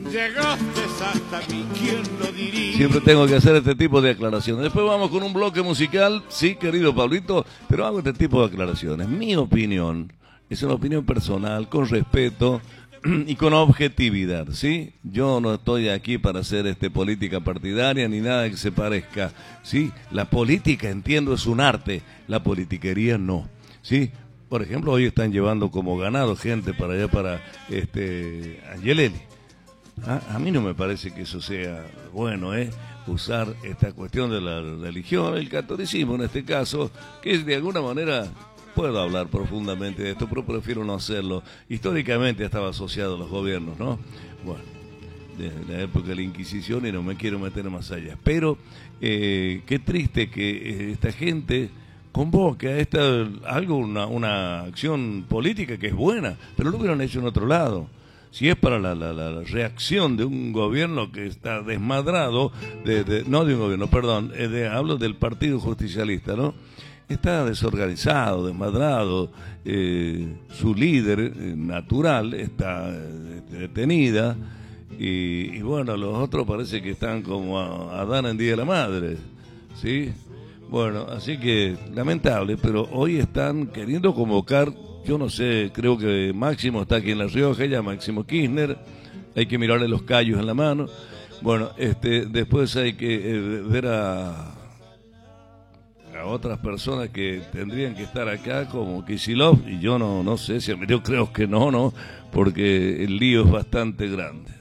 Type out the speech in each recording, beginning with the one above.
llegaste hasta mí, ¿quién lo diría? Siempre tengo que hacer este tipo de aclaraciones. Después vamos con un bloque musical, sí, querido Pablito, pero hago este tipo de aclaraciones. Mi opinión es una opinión personal, con respeto y con objetividad, ¿sí? Yo no estoy aquí para hacer política partidaria ni nada que se parezca, ¿sí? La política, entiendo, es un arte, la politiquería no, ¿sí? Por ejemplo, hoy están llevando como ganado gente para allá, para Angelelli. A mí no me parece que eso sea bueno, usar esta cuestión de la religión, el catolicismo en este caso, que de alguna manera puedo hablar profundamente de esto, pero prefiero no hacerlo. Históricamente estaba asociado a los gobiernos, ¿no? Bueno, desde la época de la Inquisición, y no me quiero meter más allá. Pero qué triste que esta gente convoque a una acción política que es buena, pero lo hubieran hecho en otro lado. Si es para la reacción de un gobierno que está desmadrado, no de un gobierno, perdón, hablo del Partido Justicialista, ¿no? Está desorganizado, desmadrado, su líder natural está detenida, y bueno, los otros parece que están como Adán en Día de la Madre, ¿sí? Bueno, así que lamentable, pero hoy están queriendo convocar. Yo no sé, creo que Máximo está aquí en La Rioja, ya Máximo Kirchner, hay que mirarle los callos en la mano. Bueno, después hay que ver a otras personas que tendrían que estar acá, como Kicillof, y yo no sé, yo creo que no, porque el lío es bastante grande.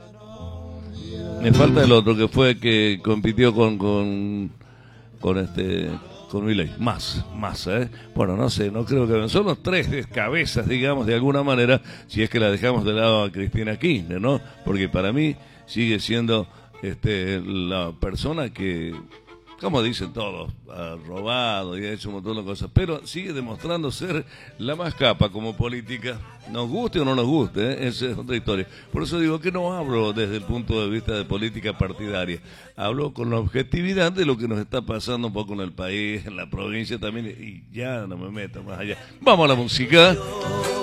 Me falta el otro, que fue que compitió con Milei, Massa, Bueno, no sé, no creo que son los tres cabezas, digamos, de alguna manera, si es que la dejamos de lado a Cristina Kirchner, ¿no? Porque para mí sigue siendo la persona que, como dicen todos, ha robado y ha hecho un montón de cosas, pero sigue demostrando ser la más capa como política, nos guste o no nos guste, esa es otra historia. Por eso digo que no hablo desde el punto de vista de política partidaria, hablo con la objetividad de lo que nos está pasando un poco en el país, en la provincia también, y ya no me meto más allá. Vamos a la música.